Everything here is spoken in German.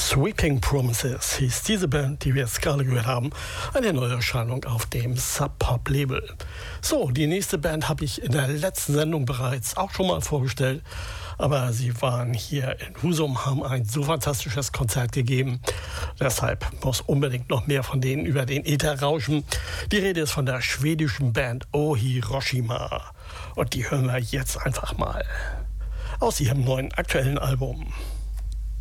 Sweeping Promises hieß diese Band, die wir jetzt gerade gehört haben. Eine Neuerscheinung auf dem Sub-Pop-Label. So, die nächste Band habe ich in der letzten Sendung bereits auch schon mal vorgestellt. Aber sie waren hier in Husum, haben ein so fantastisches Konzert gegeben. Deshalb muss unbedingt noch mehr von denen über den Äther rauschen. Die Rede ist von der schwedischen Band Oh Hiroshima. Und die hören wir jetzt einfach mal aus ihrem neuen aktuellen Album.